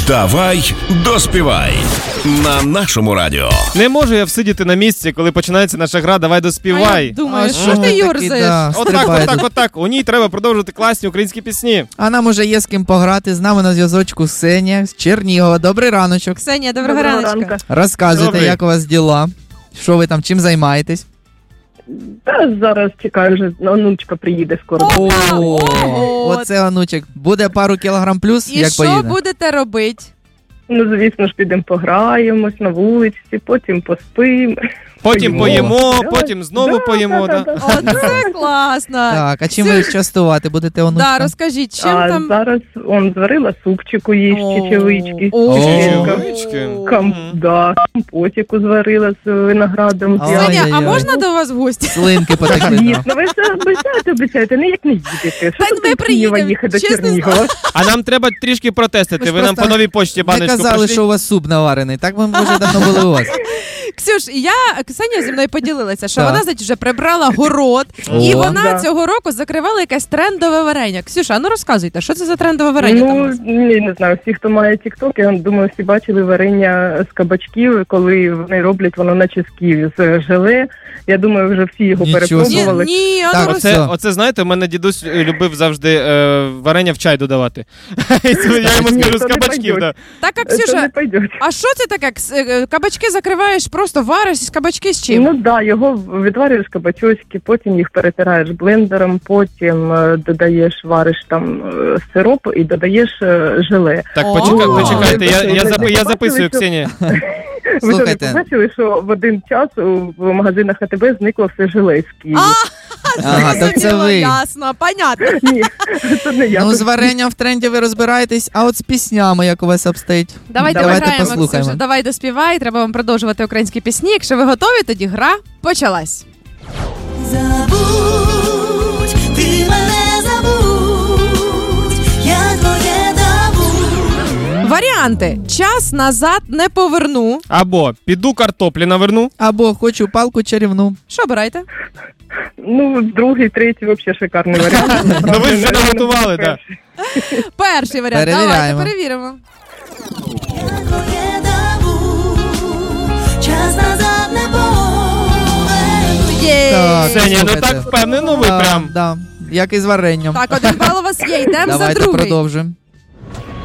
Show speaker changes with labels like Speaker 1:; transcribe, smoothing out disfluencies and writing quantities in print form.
Speaker 1: Давай доспівай на нашому радіо.
Speaker 2: Не можу я всидіти на місці, коли починається наша гра «Давай доспівай».
Speaker 3: Думаю, що ти юрзаєш?
Speaker 2: Отак. У ній треба продовжувати класні українські пісні.
Speaker 4: А нам уже є з ким пограти. З нами на зв'язочку Ксенія з Чернігова. Добрий раночок.
Speaker 3: Ксенія, доброго раночка.
Speaker 4: Розказуйте,
Speaker 2: Добрий.
Speaker 4: як у вас діла? Що ви там, чим займаєтесь?
Speaker 5: Та зараз чекаю, вже онучка приїде скоро.
Speaker 4: Оце онучек. Буде пару кілограм плюс,
Speaker 3: І
Speaker 4: як
Speaker 3: що
Speaker 4: поїде?
Speaker 3: будете робити?
Speaker 5: Ну, звісно ж, підемо пограємось на вулиці, потім поспимо.
Speaker 2: Потім поїмо, потім знову поїмо.
Speaker 5: Да.
Speaker 3: Оце класно.
Speaker 4: Так, а чим ви частувати будете онучка?
Speaker 3: Да, розкажіть, чим
Speaker 5: А
Speaker 3: там...
Speaker 5: зараз зварила супчику їсть, чечевички.
Speaker 2: Чечевички.
Speaker 5: Компотику зварила з виноградом.
Speaker 4: Ой.
Speaker 3: Ксенія, а
Speaker 4: Ой-ой-ой.
Speaker 3: можна до вас в гості?
Speaker 4: Слинки потекли.
Speaker 5: Звісно, ви все обіцяєте, ніяк не їдете. Що
Speaker 3: Так
Speaker 5: тут
Speaker 3: ми
Speaker 5: з Києва
Speaker 3: приїдемо,
Speaker 5: їхати до
Speaker 3: чесно
Speaker 5: Чернігова?
Speaker 2: А нам треба трішки протестити.
Speaker 4: Ви
Speaker 2: Ви
Speaker 4: ж
Speaker 2: нам по
Speaker 4: просто
Speaker 2: новій почті
Speaker 4: Ви
Speaker 2: баночку
Speaker 4: казали,
Speaker 2: прийшли.
Speaker 4: що у вас суп наварений. Так ми вже давно були у вас.
Speaker 3: Ксюш, Ксенія зі мною поділилася, що
Speaker 4: Так.
Speaker 3: вона, значить, вже прибрала город, і
Speaker 4: О.
Speaker 3: вона
Speaker 5: Да.
Speaker 3: цього року закривала якесь трендове варення. Ксюша, а ну розказуйте, що це за трендове варення там у
Speaker 5: Ну,
Speaker 3: вас?
Speaker 5: не знаю, всі, хто має TikTok, я думаю, всі бачили варення з кабачків, коли вони роблять воно наче з ківі, з желе. Я думаю, вже всі його
Speaker 4: Нічого собі.
Speaker 5: перепробували.
Speaker 3: Ні, а
Speaker 4: Так,
Speaker 3: ну
Speaker 4: все.
Speaker 2: Оце, знаєте, у мене дідусь любив завжди варення в чай додавати. Я йому
Speaker 5: Ні,
Speaker 2: скажу з
Speaker 5: то не
Speaker 2: кабачків.
Speaker 5: пойдет.
Speaker 2: да.
Speaker 3: Так, а
Speaker 5: Це
Speaker 3: Ксюша,
Speaker 5: не пойде.
Speaker 3: а що це таке? Кабачки закриваєш, просто вариш з кабачки з чим?
Speaker 5: Ну так, да, його відварюєш кабачочки, потім їх перетираєш блендером, потім додаєш, вариш там сироп і додаєш желе.
Speaker 2: Так,
Speaker 3: О.
Speaker 2: почекайте,
Speaker 5: Ви
Speaker 2: я записую,
Speaker 5: бачили, що-
Speaker 2: Ксенія.
Speaker 5: Ви що, не
Speaker 4: Слухайте.
Speaker 5: побачили, що в один час в магазинах АТБ зникло все желе з Києва?
Speaker 4: Ага, так це
Speaker 3: Зрозуміло,
Speaker 4: ви.
Speaker 3: Ясно, понятно.
Speaker 5: Ні, це не я.
Speaker 4: Ну, з варенням в тренді ви розбираєтесь, а от з піснями, як у вас обстоїть?
Speaker 3: Давайте
Speaker 5: Давайте
Speaker 3: пограємо,
Speaker 4: послухаємо.
Speaker 3: Ксюша. Давай доспівай, треба вам продовжувати українські пісні. Якщо ви готові, тоді гра почалась.
Speaker 6: Забудь, ти мене забудь, я твоє забудь.
Speaker 3: Варіанти. Час назад не поверну.
Speaker 2: Або піду картоплі наверну.
Speaker 4: Або хочу палку чарівну.
Speaker 3: Що обирайте?
Speaker 5: Ну, другий, третій, взагалі шикарний варіант.
Speaker 2: Ну ви ж вже наготували, так.
Speaker 3: Перший варіант.
Speaker 4: Перевіряємо.
Speaker 3: Давайте перевіримо.
Speaker 6: Я твоє забудь, час назад не поверну.
Speaker 3: Є.
Speaker 4: Так,
Speaker 2: Ксенія, ну
Speaker 4: слухайте.
Speaker 2: так впевнено ви
Speaker 4: Да,
Speaker 2: прям.
Speaker 4: да. Як і з варенням.
Speaker 3: Так, 1 бал у вас є. Йдемо за
Speaker 4: Давайте
Speaker 3: другий.
Speaker 4: продовжимо.